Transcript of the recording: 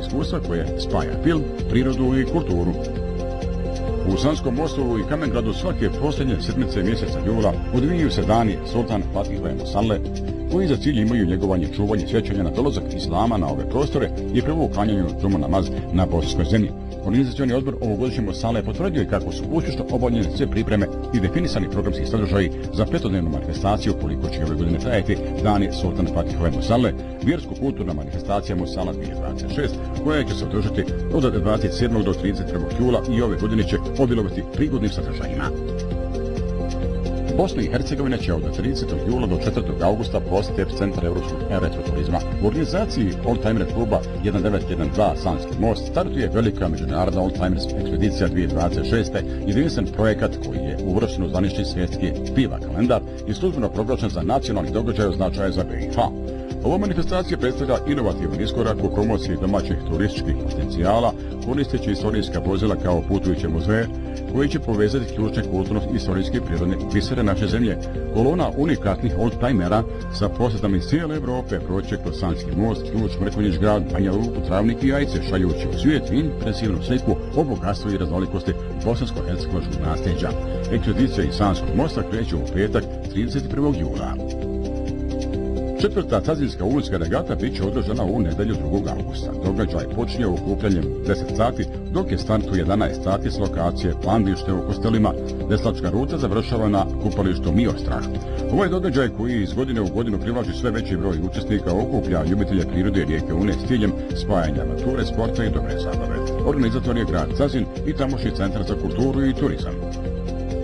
iskustva koje spaja film, prirodu i kulturu. U Sanskom Mostovu i Kamengradu svake posljednje sedmice mjeseca jula odvijaju se dani Sultana Fatihove Musalle, koji za cilj imaju njegovanje, čuvanje, sjećanja na dolazak islama na ove prostore i prvo uklanjanju džumu namaz na bosanskoj zemlji. Organizacioni odbor ovogodišnje Musale potvrdio kako su uspješno obavljene sve pripreme i definisani programski sadržaji za petodnevnu manifestaciju koliko će ove godine trajati dani Sultana Fatihove Musalle, vjersko-kulturna manifestacija Musala 2026, koja će se održati od 27. do 31. jula i ove godine će obilovati prigodnim sadržajima. Bosna i Hercegovina će od 30. jula do 4. augusta postati epicentar evropskog retroturizma. U organizaciji Oldtimer kluba 1912 Sanski most startuje velika međunarodna Oldtimers ekspedicija 2026. jedinstven projekat koji je uvršten u zvanični svjetski piva kalendar i službeno proglašen za nacionalni događaj od značaja za BiH. Ova manifestacija predstavlja inovativan iskorak u promociji domaćih turističkih potencijala, koristeći istorijska vozila kao putujuće muzeje, koji će povezati ključne kulturno-istorijske i prirodne bisere naše zemlje. Kolona unikatnih oldtimera sa posjetama iz cijele Evrope proće kroz Sanski most, Ključ, Mrkonjić grad, Banja Luku, Travnik i Jajce, šaljući u svijet impresivnu sliku o bogatstvu i raznolikosti bosansko-hercegovačkog nasljeđa. Ekspedicija iz Sanskog mosta kreće u petak 31. jula. Četvrta Cazinska ulička regata bit će održana u nedjelju 2. augusta. Događaj počinje okupljanjem 10 sati, dok je start u 11 sati s lokacije Plandište u Kostelima. Deslačka ruta završava na kupalištu Miostrah. Ovaj događaj koji iz godine u godinu privlači sve veći broj učesnika okuplja ljubitelje prirode rijeke Une s ciljem spajanja nature, sporta i dobre zabave. Organizator je grad Cazin i tamošnji centar za kulturu i turizam.